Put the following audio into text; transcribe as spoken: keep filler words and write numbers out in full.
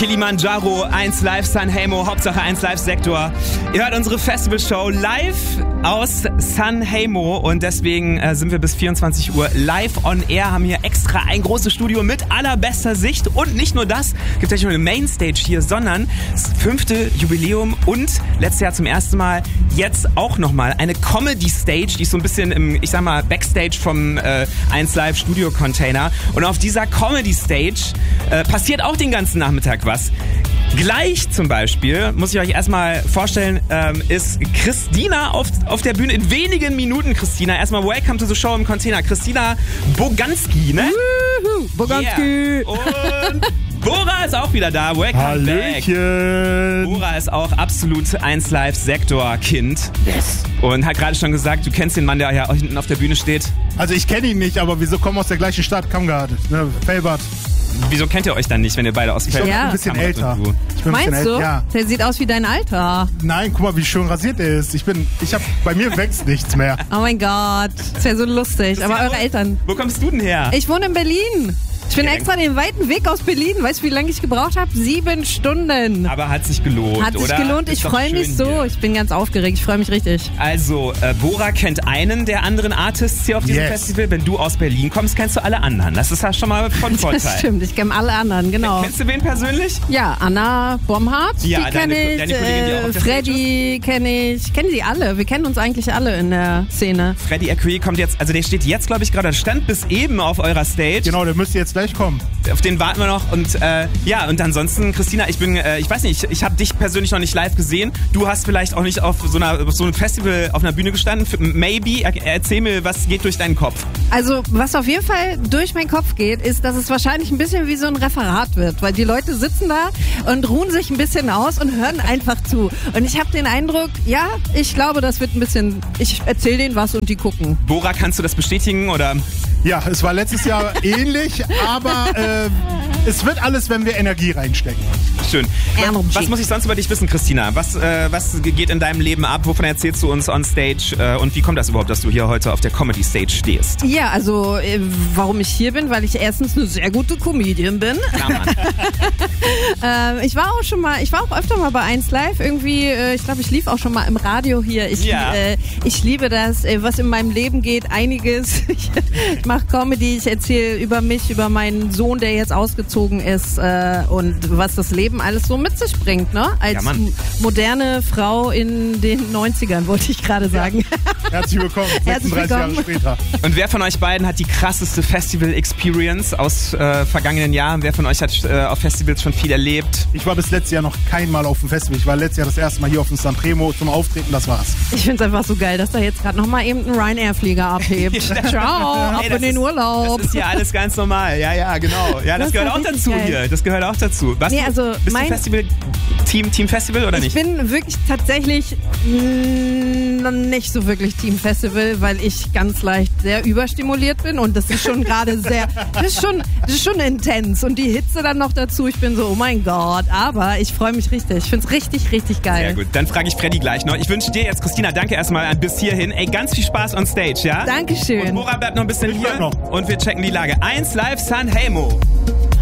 Kilimanjaro, eins Live Sanremo, Hauptsache eins Live Sektor. Ihr hört unsere Festivalshow live aus Sanremo und deswegen äh, sind wir bis vierundzwanzig Uhr live on air, haben hier extra ein großes Studio mit allerbester Sicht und nicht nur das, gibt ja nicht nur eine Mainstage hier, sondern das fünfte Jubiläum und letztes Jahr zum ersten Mal jetzt auch nochmal eine Comedy Stage, die ist so ein bisschen im, ich sag mal, Backstage vom äh, eins Live Studio Container und auf dieser Comedy Stage äh, passiert auch den ganzen Nachmittag was. Gleich zum Beispiel, muss ich euch erstmal vorstellen, ähm, ist Christina auf, auf der Bühne. In wenigen Minuten, Christina. Erstmal welcome to the show im Container. Christina Boganski, ne? Woohoo, Boganski. Yeah. Und Bora ist auch wieder da. Welcome Hallöchen. back. Bora ist auch absolut eins Live Sektor Kind. Yes. Und hat gerade schon gesagt, du kennst den Mann, der ja hinten auf der Bühne steht. Also ich kenne ihn nicht, aber wieso kommen wir aus der gleichen Stadt? Kamgard, ne? Felbert. Wieso kennt ihr euch dann nicht, wenn ihr beide aus Ich bin Ja. ein bisschen Kamgard älter. und du? Ich bin ein bisschen Meinst du? äl- Ja. Der sieht aus wie dein Alter. Nein, guck mal, wie schön rasiert er ist. Ich bin, ich hab, bei mir wächst nichts mehr. Oh mein Gott, das wäre so lustig. Aber Ja, eure wo- Eltern. Wo kommst du denn her? Ich wohne in Berlin. Ich bin Ja, extra den weiten Weg aus Berlin. Weißt du, wie lange ich gebraucht habe? Sieben Stunden. Aber hat sich gelohnt, Hat sich oder? gelohnt. Ist Ich doch freue schön mich so. hier. Ich bin ganz aufgeregt. Ich freue mich richtig. Also, äh, Bora kennt einen der anderen Artists hier auf diesem Yes. Festival. Wenn du aus Berlin kommst, kennst du alle anderen. Das ist ja schon mal von Vorteil. Das stimmt. Ich kenne alle anderen, genau. Kennst du wen persönlich? Ja, Anna Bomhardt, Ja, die deine- kenne ich. deine Kollegin, die auch äh, auf der Freddy kenne ich. Ich kenne sie alle. Wir kennen uns eigentlich alle in der Szene. Freddie Acquis kommt jetzt, also der steht jetzt, glaube ich, gerade, stand bis eben auf eurer Stage. Genau, der müsste jetzt gleich kommen. Auf den warten wir noch. Und äh, ja, und ansonsten, Christina, ich bin, äh, ich weiß nicht, ich, ich habe dich persönlich noch nicht live gesehen. Du hast vielleicht auch nicht auf so, einer, auf so einem Festival auf einer Bühne gestanden. F- Maybe, er, erzähl mir, was geht durch deinen Kopf? Also, was auf jeden Fall durch meinen Kopf geht, ist, dass es wahrscheinlich ein bisschen wie so ein Referat wird, weil die Leute sitzen da und ruhen sich ein bisschen aus und hören einfach zu. Und ich habe den Eindruck, ja, ich glaube, das wird ein bisschen, ich erzähle denen was und die gucken. Bora, kannst du das bestätigen oder? Ja, es war letztes Jahr ähnlich, aber äh, es wird alles, wenn wir Energie reinstecken. Schön. Energy. Was muss ich sonst über dich wissen, Christina? Was, äh, was geht in deinem Leben ab? Wovon erzählst du uns on Stage? Äh, und wie kommt das überhaupt, dass du hier heute auf der Comedy Stage stehst? Ja, also, äh, warum ich hier bin, weil ich erstens eine sehr gute Comedian bin. Ja, Mann. Ähm, ich war auch schon mal, ich war auch öfter mal bei eins Live irgendwie, äh, ich glaube, ich lief auch schon mal im Radio hier. Ich, Ja. äh, ich liebe das, äh, was in meinem Leben geht, einiges. Ich, ich mache Comedy, ich erzähle über mich, über meinen Sohn, der jetzt ausgezogen ist äh, und was das Leben alles so mit sich bringt, ne? Als Ja, Mann. m- moderne Frau in den neunzigern, wollte ich gerade sagen. Herzlich willkommen, Herzlich sechsunddreißig Jahre willkommen. später. Und wer von euch beiden hat die krasseste Festival-Experience aus äh, vergangenen Jahren? Wer von euch hat äh, auf Festivals schon viel erlebt? Ich war bis letztes Jahr noch kein Mal auf dem Festival. Ich war letztes Jahr das erste Mal hier auf dem Sanremo zum Auftreten, das war's. Ich finde es einfach so geil, dass da jetzt gerade nochmal eben ein Ryanair-Flieger abhebt. Ciao, ab Ey, in das den ist- Urlaub. Das ist hier alles ganz normal. Ja, ja, genau. Ja, das, Das gehört war auch richtig dazu geil. hier. Das gehört auch dazu. Was, Nee, du- also bist mein- du Festival, Team, Team Festival oder Ich nicht? bin wirklich tatsächlich mh, nicht so wirklich Team Festival, weil ich ganz leicht sehr überstimuliert bin und das ist schon gerade sehr, das ist schon, das ist schon intens und die Hitze dann noch dazu. Ich bin so, oh mein Gott, aber ich freue mich richtig. Ich finde es richtig, richtig geil. Sehr gut. Dann frage ich Freddy gleich noch. Ich wünsche dir jetzt, Christina, danke erstmal bis hierhin. Ey, ganz viel Spaß on Stage, ja? Und Dankeschön. Bora bleibt noch ein bisschen Ich hier bleib noch. und wir checken die Lage. eins Live Sanremo.